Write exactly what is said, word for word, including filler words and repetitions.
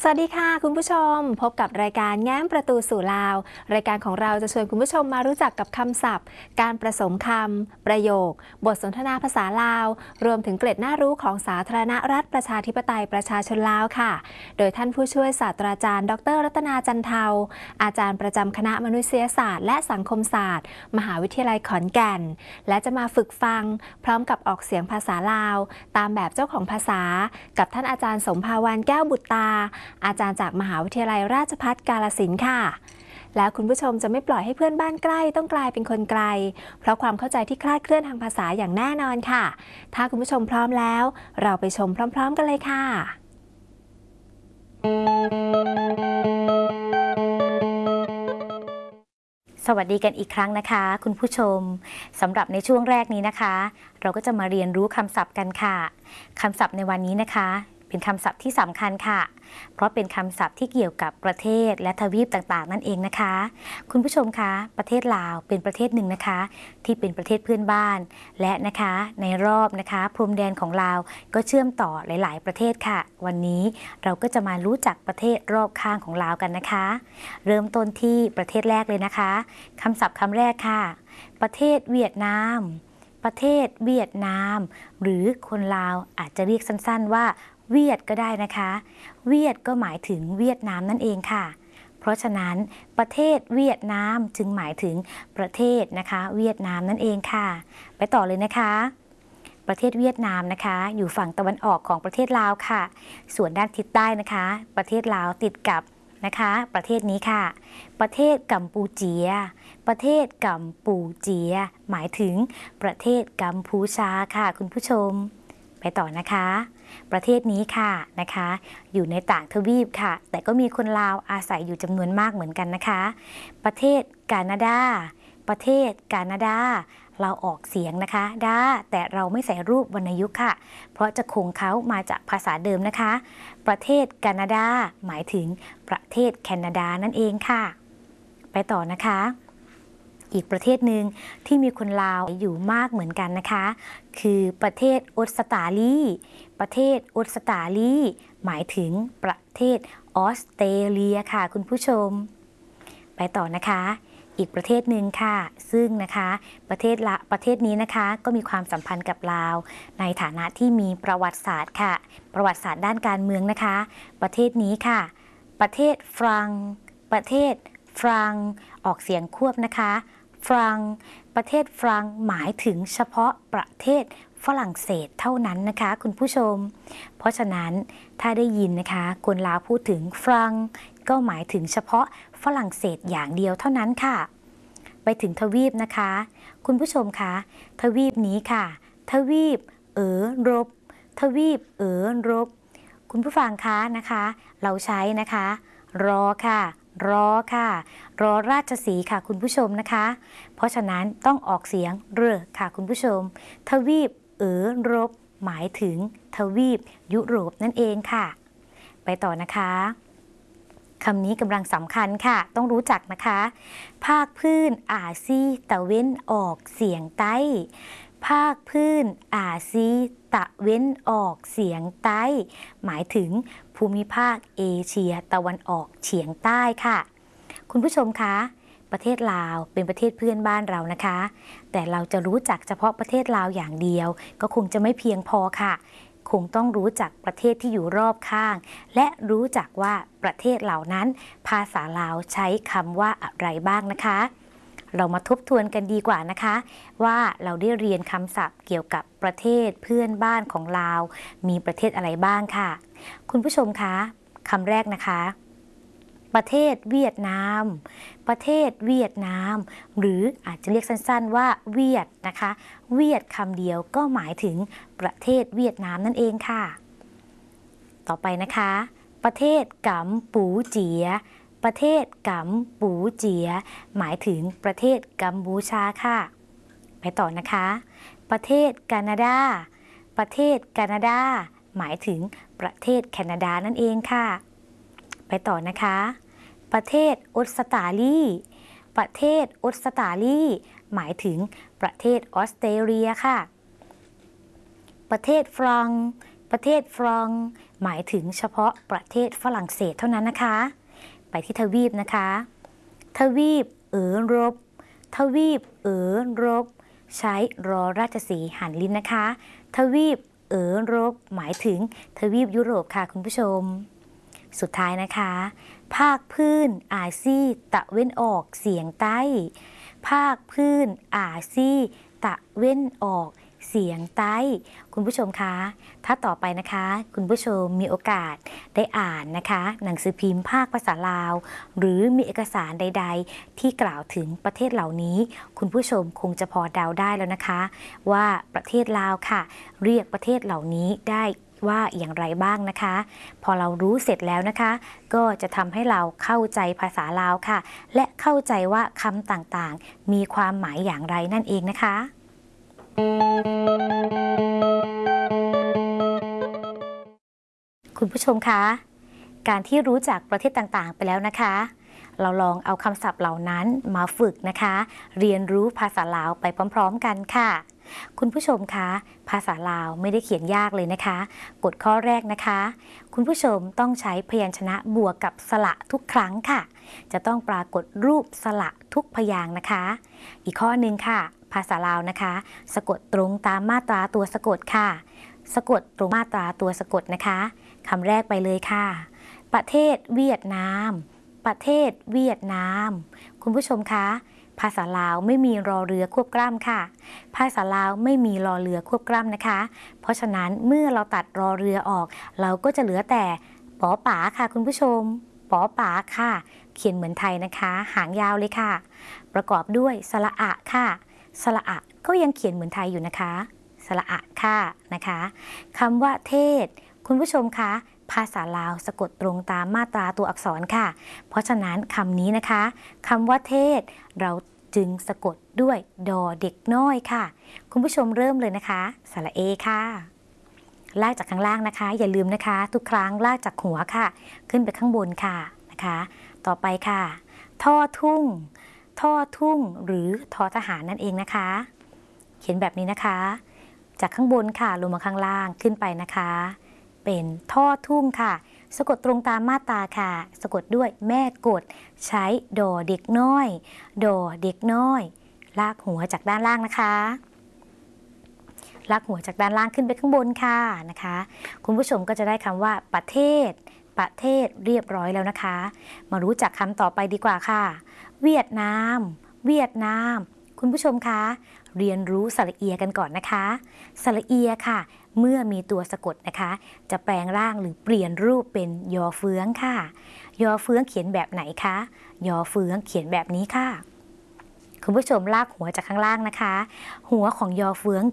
สวัสดีค่ะคุณผู้ชมพบกับรายการแง้มประตูสู่ลาวรายการของเราจะชวนคุณผู้ชมมารู้จักกับคำศัพท์การผสมคำประโยคบทสนทนาภาษาลาวรวมถึงเกร็ดน่ารู้ของสาธารณรัฐประชาธิปไตยประชาชนลาวค่ะโดยท่านผู้ช่วยศาสตราจารย์ดรรัตนาจันเทาอาจารย์ประจำคณะมนุษยศาสตร์และสังคมศาสตร์มหาวิทยาลัยขอนแก่นและจะมาฝึกฟังพร้อมกับออกเสียงภาษาลาวตามแบบเจ้าของภาษากับท่านอาจารย์สมภาวันแก้วบุตรตาอาจารย์จากมหาวิทยาลัยราชภัฏกาฬสินธุ์ค่ะแล้วคุณผู้ชมจะไม่ปล่อยให้เพื่อนบ้านใกล้ต้องกลายเป็นคนไกลเพราะความเข้าใจที่คลาดเคลื่อนทางภาษาอย่างแน่นอนค่ะถ้าคุณผู้ชมพร้อมแล้วเราไปชมพร้อมๆกันเลยค่ะสวัสดีกันอีกครั้งนะคะคุณผู้ชมสำหรับในช่วงแรกนี้นะคะเราก็จะมาเรียนรู้คำศัพท์กันค่ะคำศัพท์ในวันนี้นะคะเป็นคำศัพท์ที่สำคัญค่ะเพราะเป็นคำศัพท์ที่เกี่ยวกับประเทศและทวีปต่างๆนั่นเองนะคะคุณผู้ชมคะประเทศลาวเป็นประเทศหนึ่งนะคะที่เป็นประเทศเพื่อนบ้านและนะคะในรอบนะคะพรมแดนของลาวก็เชื่อมต่อหลายๆประเทศค่ะวันนี้เราก็จะมารู้จักประเทศรอบข้างของลาวกันนะคะเริ่มต้นที่ประเทศแรกเลยนะคะคำศัพท์คำแรกค่ะประเทศเวียดนามประเทศเวียดนามหรือคนลาวอาจจะเรียกสั้นๆว่าเวียดก็ได้นะคะเวียดก็หมายถึงเวียดนามนั่นเองค่ะเพราะฉะนั้นประเทศเวียดนามจึงหมายถึงประเทศนะคะเวียดนามนั่นเองค่ะไปต่อเลยนะคะประเทศเวียดนามนะคะอยู่ฝั่งตะวันออกของประเทศลาวค่ะส่วนด้านทิศใต้นะคะประเทศลาวติดกับนะคะประเทศนี้ค่ะประเทศกัมพูเจียประเทศกัมพูเจียหมายถึงประเทศกัมพูชาค่ะคุณผู้ชมไปต่อนะคะประเทศนี้ค่ะนะคะอยู่ในต่างทวีปค่ะแต่ก็มีคนลาวอาศัยอยู่จำนวนมากเหมือนกันนะคะประเทศแคนาดาประเทศแคนาดาเราออกเสียงนะคะดาแต่เราไม่ใส่รูปวรรณยุกต์ค่ะเพราะจะคงเขามาจากภาษาเดิมนะคะประเทศแคนาดาหมายถึงประเทศแคนาดานั่นเองค่ะไปต่อนะคะอีกประเทศหนึ่งที่มีคนลาวอยู่มากเหมือนกันนะคะคือประเทศออสเตรเลียประเทศออสเตรเลียหมายถึงประเทศออสเตรเลียค่ะคุณผู้ชมไปต่อนะคะอีกประเทศหนึ่งค่ะซึ่งนะคะประเทศละประเทศนี้นะคะก็มีความสัมพันธ์กับลาวในฐานะที่มีประวัติศาสตร์ค่ะประวัติศาสตร์ด้านการเมืองนะคะประเทศนี้ค่ะประเทศฝรั่งประเทศฝรั่งออกเสียงควบนะคะฝรั่งประเทศฝรั่งหมายถึงเฉพาะประเทศฝรั่งเศสเท่านั้นนะคะคุณผู้ชมเพราะฉะนั้นถ้าได้ยินนะคะคนลาวพูดถึงฝรั่งก็หมายถึงเฉพาะฝรั่งเศสอย่างเดียวเท่านั้นค่ะไปถึงทวีปนะคะคุณผู้ชมคะทวีปนี้ค่ะทวีปเอ๋อรบทวีปเอ๋อรบคุณผู้ฟังคะนะคะเราใช้นะคะรอค่ะรอค่ะรอราชสีห์ค่ะคุณผู้ชมนะคะเพราะฉะนั้นต้องออกเสียงเรอค่ะคุณผู้ชมทวีปเอ๋อรบหมายถึงทวีปยุโรปนั่นเองค่ะไปต่อนะคะคำนี้กำลังสำคัญค่ะต้องรู้จักนะคะภาคพื้นอาซีตะเว้นออกเสียงใต้ภาคพื้นอาซีตะเว้นออกเสียงใต้หมายถึงภูมิภาคเอเชียตะวันออกเฉียงใต้ค่ะคุณผู้ชมคะประเทศลาวเป็นประเทศเพื่อนบ้านเรานะคะแต่เราจะรู้จักเฉพาะประเทศลาวอย่างเดียวก็คงจะไม่เพียงพอค่ะคงต้องรู้จักประเทศที่อยู่รอบข้างและรู้จักว่าประเทศเหล่านั้นภาษาลาวใช้คำว่าอะไรบ้างนะคะเรามาทบทวนกันดีกว่านะคะว่าเราได้เรียนคำศัพท์เกี่ยวกับประเทศเพื่อนบ้านของลาวมีประเทศอะไรบ้างค่ะคุณผู้ชมคะคำแรกนะคะประเทศเวียดนามประเทศเวียดนามหรืออาจจะเรียกสั้นๆว่าเวียดนะคะเวียดคำเดียวก็หมายถึงประเทศเวียดนามนั่นเองค่ะต่อไปนะคะประเทศกัมพูเจียประเทศกัมพูเจียหมายถึงประเทศกัมพูชาค่ะไปต่อนะคะประเทศแคนาดาประเทศแคนาดาหมายถึงประเทศแคนาดานั่นเองค่ะไปต่อนะคะประเทศออสเตรเลียประเทศออสเตรเลียหมายถึงประเทศออสเตรเลียค่ะประเทศฝรั่งประเทศฟรองหมายถึงเฉพาะประเทศฝรั่งเศสเท่านั้นนะคะไปที่ทวีปนะคะทวีปเอ๋อรบทวีปเอ๋อรบใช้รอราชสีห์หันลิ้นนะคะทวีปเอ๋อรบหมายถึงทวีปยุโรปค่ะคุณผู้ชมสุดท้ายนะคะภาคพื้นอาซีตะเว้นออกเสียงใต้ภาคพื้นอาซีตะเว้นออกเสียงใต้คุณผู้ชมคะถ้าต่อไปนะคะคุณผู้ชมมีโอกาสได้อ่านนะคะหนังสือพิมพ์ภาคภาษาลาวหรือมีเอกสารใดๆที่กล่าวถึงประเทศเหล่านี้คุณผู้ชมคงจะพอเดาได้แล้วนะคะว่าประเทศลาวค่ะเรียกประเทศเหล่านี้ได้ว่าอย่างไรบ้างนะคะพอเรารู้เสร็จแล้วนะคะก็จะทำให้เราเข้าใจภาษาลาวค่ะและเข้าใจว่าคำต่างๆมีความหมายอย่างไรนั่นเองนะคะคุณผู้ชมคะการที่รู้จักประเทศต่างๆไปแล้วนะคะเราลองเอาคำศัพท์เหล่านั้นมาฝึกนะคะเรียนรู้ภาษาลาวไปพร้อมๆกันค่ะคุณผู้ชมคะภาษาลาวไม่ได้เขียนยากเลยนะคะกฎข้อแรกนะคะคุณผู้ชมต้องใช้พยัญชนะบวกกับสระทุกครั้งค่ะจะต้องปรากฏรูปสระทุกพยางค์นะคะอีกข้อหนึ่งค่ะภาษาลาวนะคะสะกดตรงตามมาตราตัวสะกดค่ะสะกดตรงมาตราตัวสะกดนะคะคำแรกไปเลยค่ะประเทศเวียดนามประเทศเวียดนามคุณผู้ชมคะภาษาลาวไม่มีรอเรือควบกล้ำค่ะภาษาลาวไม่มีรอเรือควบกล้ำนะคะเพราะฉะนั้นเมื่อเราตัดรอเรือออกเราก็จะเหลือแต่ปอป๋าค่ะคุณผู้ชมปอป๋าค่ะเขียนเหมือนไทยนะคะหางยาวเลยค่ะประกอบด้วยสระอะค่ะสระอะก็ยังเขียนเหมือนไทยอยู่นะคะสระอะค่ะนะคะคำว่าเทศคุณผู้ชมคะภาษาลาวสะกดตรงตามมาตราตัวอักษรค่ะเพราะฉะนั้นคำนี้นะคะคำว่าเทศเราจึงสะกดด้วยดอเด็กน้อยค่ะคุณผู้ชมเริ่มเลยนะคะสระเอค่ะลากจากข้างล่างนะคะอย่าลืมนะคะทุกครั้งลากจากหัวค่ะขึ้นไปข้างบนค่ะนะคะต่อไปค่ะท่อทุ่งท่อทุ่งหรือทอทหารนั่นเองนะคะเขียนแบบนี้นะคะจากข้างบนค่ะลงมาข้างล่างขึ้นไปนะคะเป็นท่อทุ่งค่ะสะกดตรงตามมาตราค่ะสะกดด้วยแม่กดใช้ดอเด็กน้อยดอเด็กน้อยลากหัวจากด้านล่างนะคะลากหัวจากด้านล่างขึ้นไปข้างบนค่ะนะคะคุณผู้ชมก็จะได้คำว่าประเทศประเทศเรียบร้อยแล้วนะคะมารู้จักคำต่อไปดีกว่าค่ะเวียดนามเวียดนามคุณผู้ชมคะเรียนรู้สระเอียกันก่อนนะคะสระเอียค่ะเมื่อมีตัวสะกดนะคะจะแปลงร่างหรือเปลี่ยนรูปเป็นยอเฟื้องค่ะยอเฟื้องเขียนแบบไหนคะยอเฟื้องเขียนแบบนี้ค่ะคุณผู้ชมลากหัวจากข้างล่างนะคะหัวของยอเฟื้อง